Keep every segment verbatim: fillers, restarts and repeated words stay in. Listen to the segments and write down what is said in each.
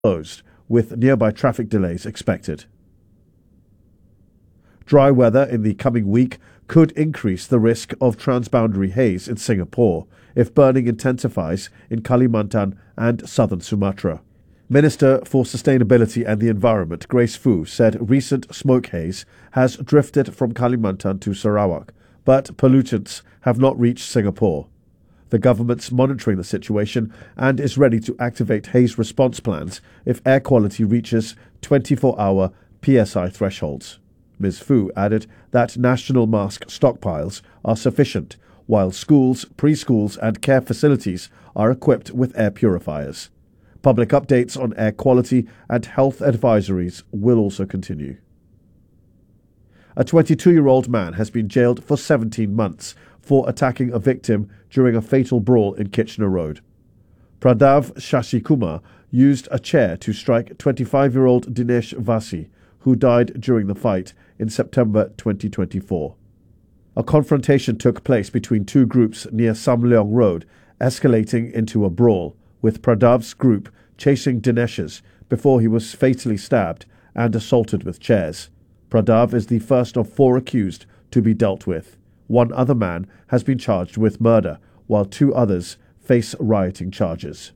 closed, with nearby traffic delays expected. Dry weather in the coming week could increase the risk of transboundary haze in Singapore if burning intensifies in Kalimantan and southern Sumatra. Minister for Sustainability and the Environment, Grace Fu, said recent smoke haze has drifted from Kalimantan to Sarawak, but pollutants have not reached Singapore. The government's monitoring the situation and is ready to activate haze response plans if air quality reaches twenty-four hour P S I thresholds. Miz Fu added that national mask stockpiles are sufficient, while schools, preschools and care facilities are equipped with air purifiers. Public updates on air quality and health advisories will also continue. A twenty-two-year-old man has been jailed for seventeen months for attacking a victim during a fatal brawl in Kitchener Road. Pradav Shashikumar used a chair to strike twenty-five-year-old Dinesh Vasi, who died during the fight in September twenty twenty-four. A confrontation took place between two groups near Sam Leong Road, escalating into a brawl, with Pradav's group chasing Dinesh's before he was fatally stabbed and assaulted with chairs. Pradav is the first of four accused to be dealt with. One other man has been charged with murder, while two others face rioting charges.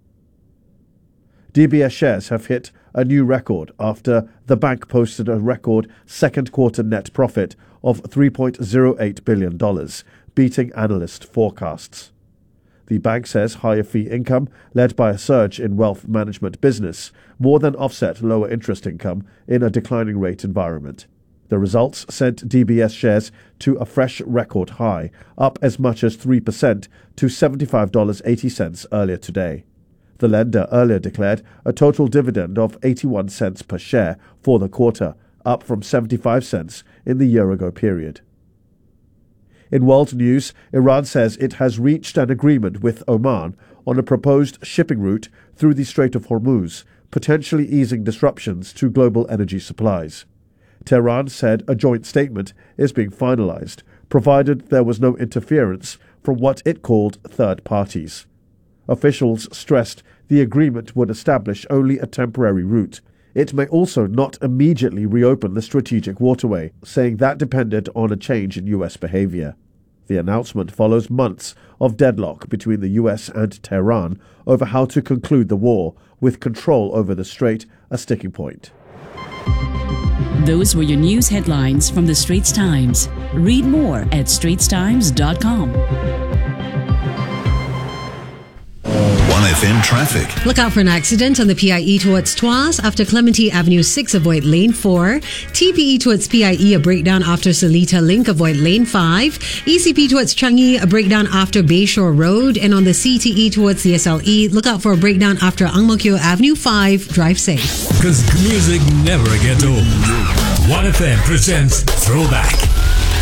D B S shares have hit a new record after the bank posted a record second quarter net profit of three point zero eight billion dollars, beating analyst forecasts. The bank says higher fee income, led by a surge in wealth management business, more than offset lower interest income in a declining rate environment. The results sent D B S shares to a fresh record high, up as much as three percent to seventy-five dollars and eighty cents earlier today. The lender earlier declared a total dividend of eighty-one cents per share for the quarter, up from seventy-five cents in the year-ago period. In world news, Iran says it has reached an agreement with Oman on a proposed shipping route through the Strait of Hormuz, potentially easing disruptions to global energy supplies. Tehran said a joint statement is being finalized, provided there was no interference from what it called third parties. Officials stressed the agreement would establish only a temporary route. It may also not immediately reopen the strategic waterway, saying that depended on a change in U S behavior. The announcement follows months of deadlock between the U S and Tehran over how to conclude the war, with control over the strait a sticking point. Those were your news headlines from the Straits Times. Read more at straits times dot com. one F M traffic. Look out for an accident on the P I E towards Tuas after Clementi Avenue six, avoid lane four. T P E towards P I E, a breakdown after Seletar Link, avoid lane five. E C P towards Changi, a breakdown after Bayshore Road. And on the C T E towards the S L E, look out for a breakdown after Ang Mo Kio Avenue five. Drive safe. Because music never gets old. one F M presents Throwback.